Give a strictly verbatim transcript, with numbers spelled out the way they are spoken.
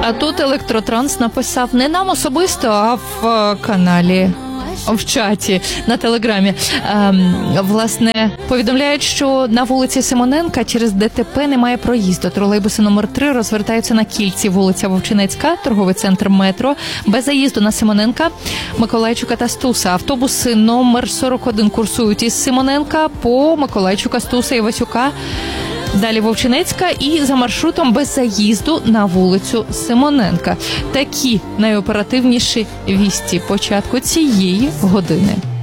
А тут Електротранс написав не нам особисто, а в каналі, в чаті, на Телеграмі. Ем, власне, повідомляють, що на вулиці Симоненка через ДТП немає проїзду. Тролейбуси номер три розвертаються на кільці. Вулиця Вовчинецька, торговий центр Метро. Без заїзду на Симоненка, Миколайчука та Стуса. Автобуси номер сорок один курсують із Симоненка по Миколайчука, Стуса і Васюка. Далі Вовчинецька і за маршрутом без заїзду на вулицю Симоненка. Такі найоперативніші вісті початку цієї години.